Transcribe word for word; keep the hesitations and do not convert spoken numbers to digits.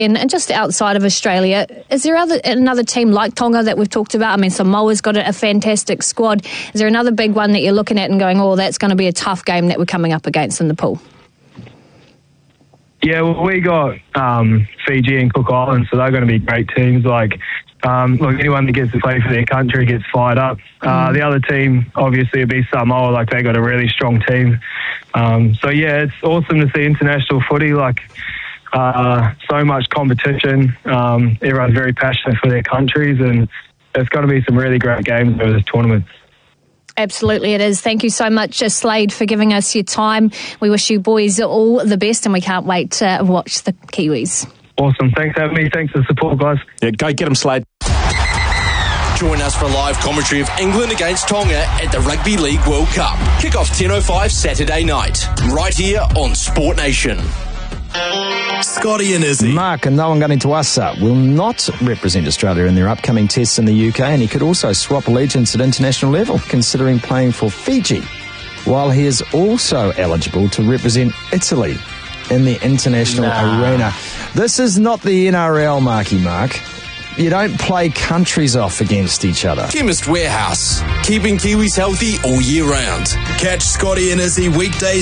And, and just outside of Australia, is there other another team like Tonga that we've talked about? I mean, Samoa's got a, a fantastic squad. Is there another big one that you're looking at and going, oh, that's going to be a tough game that we're coming up against in the pool? Yeah, well, we got um, Fiji and Cook Islands, so they're going to be great teams. Like, um, look, anyone that gets to play for their country gets fired up. Uh, mm. The other team, obviously, would be Samoa. Like, they got a really strong team. Um, so, yeah, it's awesome to see international footy. Like, Uh, so much competition. Um, everyone's very passionate for their countries, and there's going to be some really great games over this tournament. Absolutely it is. Thank you so much, Slade, for giving us your time. We wish you boys all the best, and we can't wait to watch the Kiwis. Awesome. Thanks for having me. Thanks for the support, guys. Yeah, go get them, Slade. Join us for live commentary of England against Tonga at the Rugby League World Cup. Kick-off ten oh five Saturday night, right here on Sport Nation. Scotty and Izzy. Mark and Noah Nganituasa will not represent Australia in their upcoming tests in the U K, and he could also swap allegiance at international level, considering playing for Fiji, while he is also eligible to represent Italy in the international nah. arena. This is not the N R L, Marky Mark. You don't play countries off against each other. Chemist Warehouse, keeping Kiwis healthy all year round. Catch Scotty and Izzy weekdays